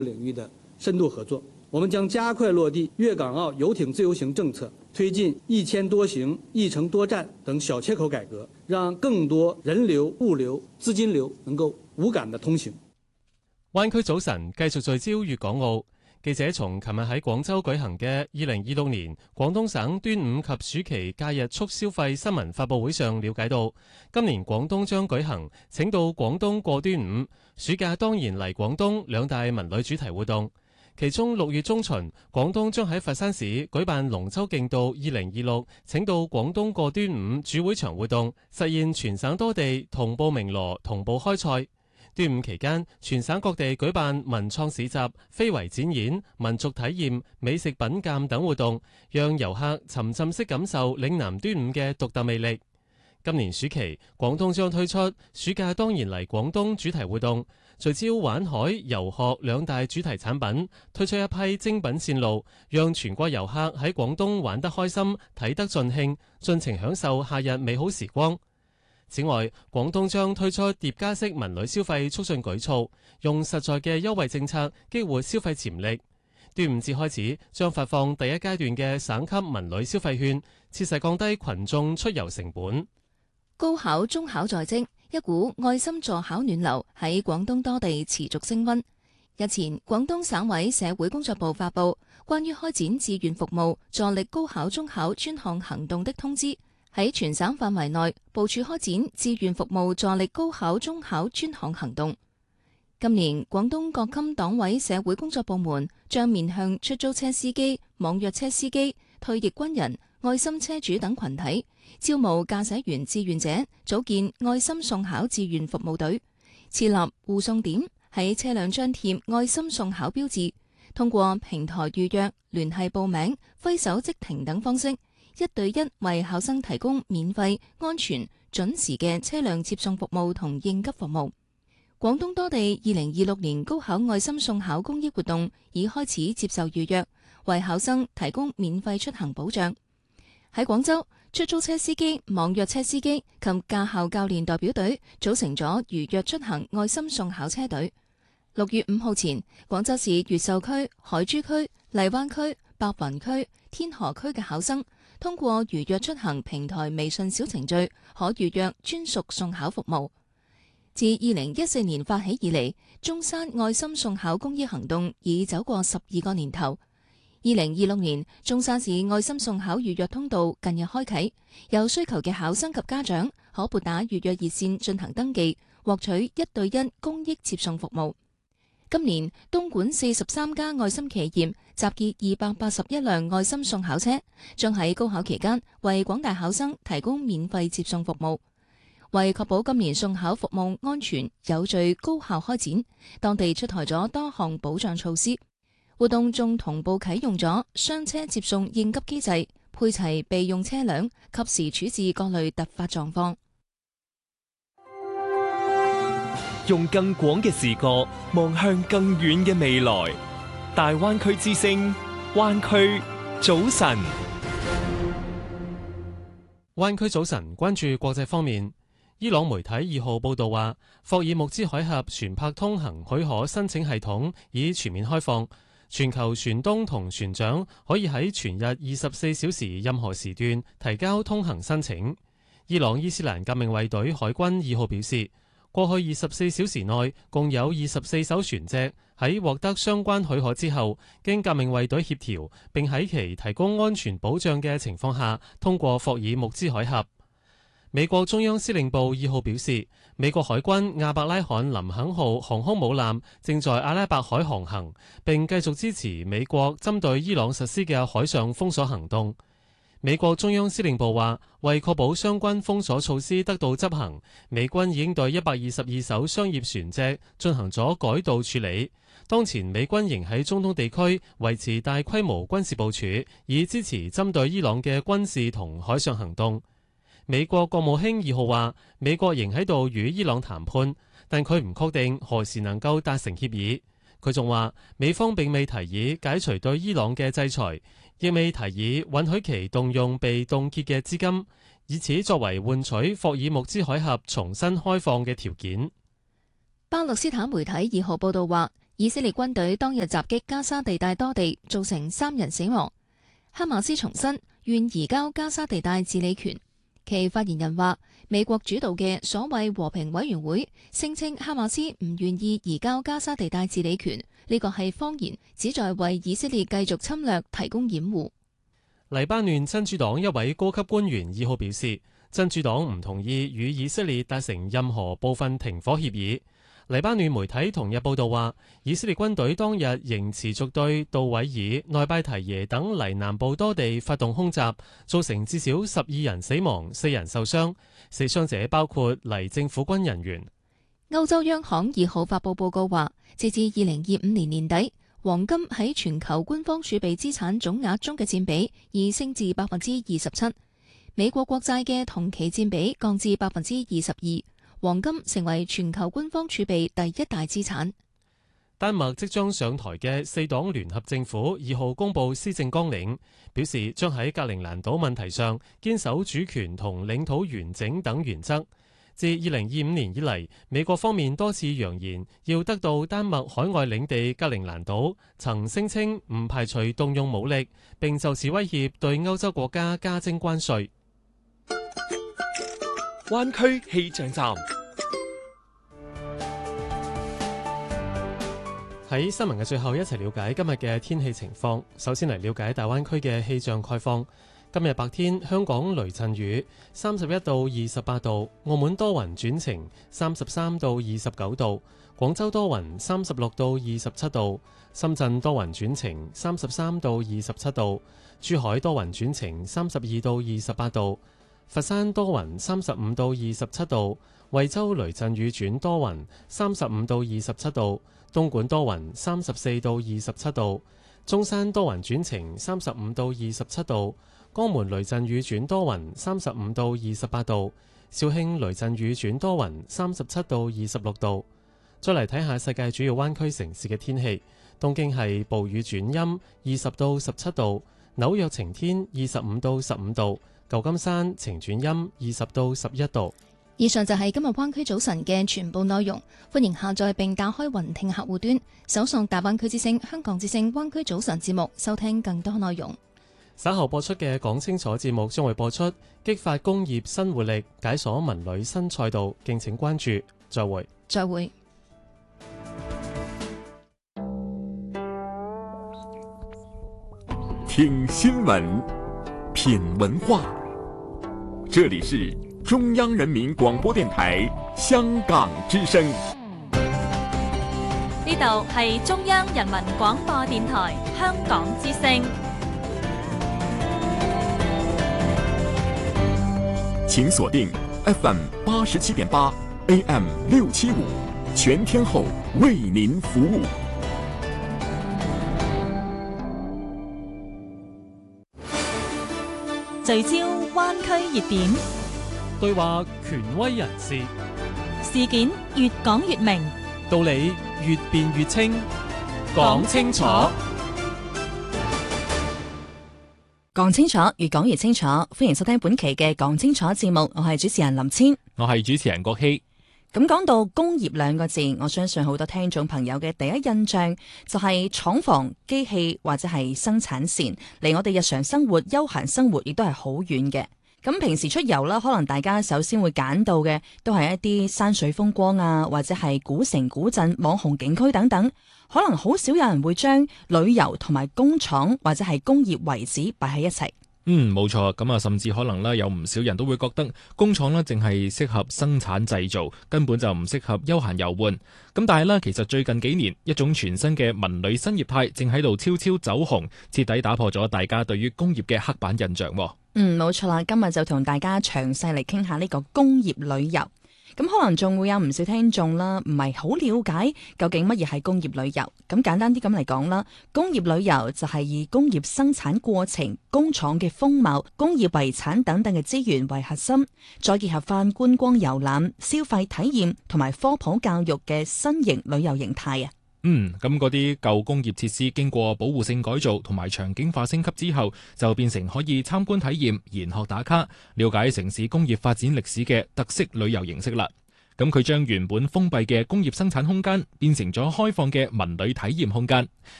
領域的深度合作。我們將加快落地粵港澳遊艇自由行政策，推進一簽多行、一程多站等小切口改革，讓更多人流、物流、資金流能夠無感的通行。 灣區早晨繼續聚焦粵港澳。記者從琴日喺廣州舉行嘅2026年廣東省端午及暑期假日促消費新聞發佈會上了解到，今年廣東將舉行請到廣東過端午、暑假當然嚟廣東兩大文旅主題活動。其中6月中旬，廣東將喺佛山市舉辦龍舟競渡2026請到廣東過端午主會場活動，實現全省多地同步鳴鑼、同步開賽。端午期間，全省各地舉辦文創市集、非遺展演、民族體驗、美食品鑑等活動，讓遊客沉浸式感受嶺南端午嘅獨特魅力。今年暑期，廣東將推出暑假當然嚟廣東主題活動，聚焦玩海、遊學兩大主題產品，推出一批精品線路，讓全國遊客喺廣東玩得開心、睇得盡興，盡情享受夏日美好時光。此外，廣東將推出疊加式文旅消費促進舉措，用實在嘅優惠政策激活消費潛力。端午節開始將發放第一階段嘅省級文旅消費券，切實降低群眾出遊成本。 高考、中考在即，一股愛心助考暖流喺廣東多地持續升溫。日前，廣東省委社會工作部發布關於開展志願服務助力高考、中考專項行動的通知，喺全省範圍內部署開展志願服務助力高考、中考專項行動。今年，廣東各級黨委社會工作部門將面向出租車司機、網約車司機、退役軍人、愛心車主等群體，招募駕駛員志願者，組建愛心送考志願服務隊，設立護送點，喺車輛張貼愛心送考標誌，通過平台預約、聯繫報名、揮手即停等方式，一對一為考生提供免費、安全、準時嘅車輛接送服務同應急服務。廣東多地2026年高考愛心送考公益活動已開始接受預約，為考生提供免費出行保障。喺廣州，出租車司機、網約車司機及駕校教練代表隊組成咗如約出行愛心送考車隊。6月5號前，廣州市越秀區、海珠區、荔灣區、白雲區、天河區嘅考生通過如約出行平台微信小程序，可預約專屬送考服務。自2014年發起以嚟，中山愛心送考公益行動已走過12個年頭。2026年，中山市愛心送考預約通道近日開啟，有需求嘅考生及家長可撥打預約熱線進行登記，獲取一對一公益接送服務。今年，東莞43家愛心企業集結281輛愛心送考車，將喺高考期間為廣大考生提供免費接送服務。為確保今年送考服務安全有序高效開展，當地出台咗多項保障措施。活動仲同步啟用咗雙車接送應急機制，配齊備用車輛，及時處置各類突發狀況。 用更廣嘅視角望向更遠嘅未來。大灣區之聲，灣區早晨。 灣區早晨關注國際方面。伊朗媒體2號報道話，霍爾木茲海峽船舶通行許可申請系統已全面開放，全球船東同船長可以喺全日24小時任何時段提交通行申請。伊朗伊斯蘭革命衛隊海軍2號表示，過去24小時內共有24艘船隻喺獲得相關許可之後，經革命衛隊協調並喺其提供安全保障嘅情況下通過霍爾木茲海峽。美國中央司令部2號表示，美國海軍亞伯拉罕林肯號航空母艦正在阿拉伯海航行，並繼續支持美國針對伊朗實施嘅海上封鎖行動。美國中央司令部話，為確保相關封鎖措施得到執行，美軍已經對122艘商業船隻進行咗改道處理。當前美軍仍喺中東地區維持大規模軍事部署，以支持針對伊朗嘅軍事同海上行動。美國國務卿2號話，美國仍喺度與伊朗談判，但佢唔確定何時能夠達成協議。佢仲話，美方並未提議解除對伊朗嘅制裁，亦未提議允許其動用被凍結嘅資金，以此作為換取霍爾木茲海峽重新開放嘅條件。 巴勒斯坦媒體2號報道話， 以色列軍隊當日襲擊加沙地帶多地，造成3人死亡。哈馬斯重申願移交加沙地帶治理權。其發言人話，美國主導嘅所謂和平委員會聲稱哈馬斯唔願意移交加沙地帶治理權，呢個係謊言，旨在為以色列繼續侵略提供掩護。 黎巴嫩真主黨一位高級官員2號表示，真主黨唔同意與以色列達成任何部分停火協議。黎巴嫩媒體同日報道話，以色列軍隊當日仍持續對杜維爾、內拜提耶等黎南部多地發動空襲，造成至少12人死亡、4人受傷，死傷者包括黎政府軍人員。 歐洲央行2號發佈報告話，截至2025年年底，黃金喺全球官方儲備資產總額中嘅佔比已升至 27%， 美國國債嘅同期佔比降至 22%。黃金成為全球官方儲備第一大資產。 丹麥即將上台嘅4黨聯合政府2號公布施政綱領，表示將喺格陵蘭島問題上堅守主權同領土完整等原則。自2025年以嚟，美國方面多次揚言要得到丹麥海外領地格陵蘭島，曾聲稱唔排除動用武力，並就此威脅對歐洲國家加徵關稅。 灣區氣象站。 喺新聞嘅最後，一齊了解今日嘅天氣情況。首先嚟了解大灣區嘅氣象概況。今日白天，香港雷陣雨，31到28度；澳門多雲轉晴，33到29度；廣州多雲，36到27度；深圳多雲轉晴，33到27度；珠海多雲轉晴，32到28度。佛山多雲，35到27度；惠州雷陣雨轉多雲，35到27度；東莞多雲，34到27度；中山多雲轉晴，35到27度；江門雷陣雨轉多雲，35到28度；肇慶雷陣雨轉多雲，37到26度。再嚟睇下世界主要灣區城市嘅天氣，東京係暴雨轉陰，20到17度；紐約晴天，25到15度。舊金山晴轉陰，20到11度。 以上就係今日灣區早晨嘅全部內容。歡迎下載並打開雲聽客戶端，搜索大灣區之聲、香港之聲灣區早晨節目，收聽更多內容。 稍後播出嘅講清楚節目將會播出激發工業新活力，解鎖文旅新賽道，敬請關注。再會。 再會。 聽新聞，品文化。這裏是中央人民廣播電台香港之聲。 呢度係中央人民廣播電台香港之聲。 請鎖定 FM 87.8 AM 675，全天候為您服務。 聚焦灣區熱點， 對話權威人士， 事件越講越明， 道理越辯越清，講清楚。 講清楚，越講越清楚。歡迎收聽本期嘅講清楚節目，我係主持人林千， 我係主持人郭希。 咁講到工業兩個字，我相信好多聽眾朋友嘅第一印象就係廠房、機器或者係生產線，離我哋日常生活、休閒生活亦都係好遠嘅。咁平時出遊啦，可能大家首先會揀到嘅都係一啲山水風光啊，或者係古城古鎮、網紅景區等等。可能好少有人會將旅遊同埋工廠或者係工業遺址擺喺一齊。 冇錯，咁啊，甚至可能有唔少人都會覺得工廠淨係適合生產製造，根本就唔適合休閒遊玩。咁但係其實最近幾年，一種全新嘅文旅新業態正喺度悄悄走紅，徹底打破咗大家對於工業嘅刻板印象。 冇錯啦，今日就同大家詳細嚟傾下呢個工業旅遊。咁可能仲會有唔少聽眾啦，唔係好了解究竟乜嘢係工業旅遊。咁簡單啲咁嚟講啦，工業旅遊就係以工業生產過程、工廠嘅風貌、工業遺產等等嘅資源為核心，再結合翻觀光遊覽、消費體驗同埋科普教育嘅新型旅遊形態啊。 咁嗰啲舊工業設施經過保護性改造同埋場景化升級之後，就變成可以參觀體驗、研學打卡、了解城市工業發展歷史嘅特色旅遊形式啦。 咁佢將原本封閉嘅工業生產空間變成咗開放嘅文旅體驗空間。